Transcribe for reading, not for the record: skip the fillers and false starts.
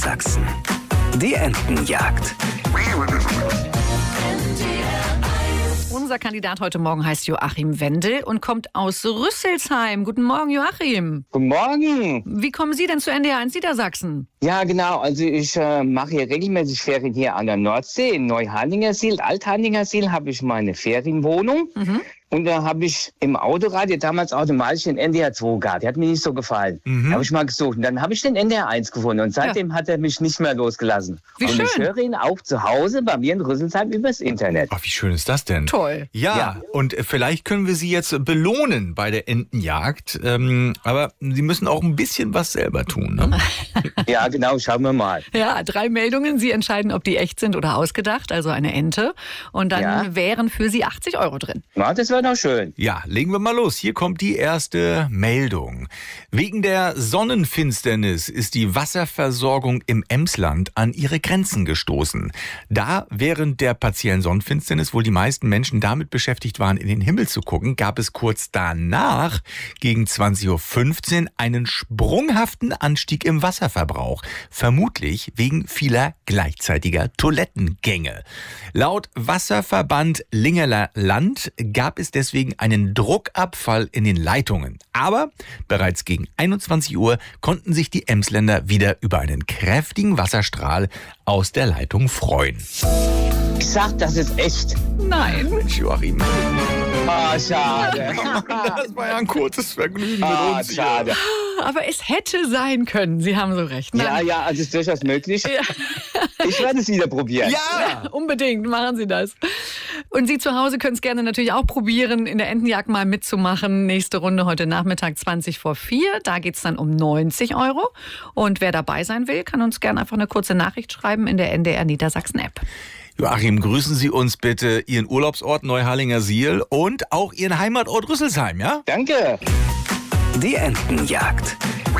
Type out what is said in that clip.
Sachsen. Die Entenjagd. Unser Kandidat heute Morgen heißt Joachim Wendel und kommt aus Rüsselsheim. Guten Morgen, Joachim. Guten Morgen. Wie kommen Sie denn zu NDR 1 Niedersachsen? Ja, genau. Also ich mache hier regelmäßig Ferien hier an der Nordsee. In Neuharlingersiel, Altharlingersiel habe ich meine Ferienwohnung. Und da habe ich im Autoradio damals automatisch den NDR 2 gehabt. Der hat mir nicht so gefallen. Da habe ich mal gesucht. Und dann habe ich den NDR 1 gefunden. Und seitdem hat er mich nicht mehr losgelassen. Wie und schön. ich höre ihn auch zu Hause bei mir in Rüsselsheim übers Internet. Ach, wie schön ist das denn? Toll. Ja, und vielleicht können wir Sie jetzt belohnen bei der Entenjagd. Aber Sie müssen auch ein bisschen was selber tun, ne? Ja, genau. Schauen wir mal. Ja, 3 Meldungen. Sie entscheiden, ob die echt sind oder ausgedacht, also eine Ente. Und dann wären für Sie 80 € drin. Na, das wäre doch schön. Ja, legen wir mal los. Hier kommt die erste Meldung. Wegen der Sonnenfinsternis ist die Wasserversorgung im Emsland an ihre Grenzen gestoßen. Da während der partiellen Sonnenfinsternis wohl die meisten Menschen damit beschäftigt waren, in den Himmel zu gucken, gab es kurz danach gegen 20:15 Uhr einen sprunghaften Anstieg im Wasserverbrauch. Vermutlich wegen vieler gleichzeitiger Toilettengänge. Laut Wasserverband Lingerer Land gab es deswegen einen Druckabfall in den Leitungen. Aber bereits gegen 21 Uhr konnten sich die Emsländer wieder über einen kräftigen Wasserstrahl aus der Leitung freuen. Ich sag, das ist echt. Nein. Mensch, Joachim. Ah, schade. Das war ja ein kurzes Vergnügen mit Ah, uns. schade. Aber es hätte sein können. Sie haben so recht. Nein. Ja, also ist durchaus möglich. Ja. Ich werde es wieder probieren. Ja! Unbedingt, machen Sie das. Und Sie zu Hause können es gerne natürlich auch probieren, in der Entenjagd mal mitzumachen. Nächste Runde heute Nachmittag 4:20. Da geht es dann um 90 €. Und wer dabei sein will, kann uns gerne einfach eine kurze Nachricht schreiben in der NDR Niedersachsen App. Joachim, grüßen Sie uns bitte Ihren Urlaubsort Neuharlingersiel und auch Ihren Heimatort Rüsselsheim, ja? Danke. Die Entenjagd.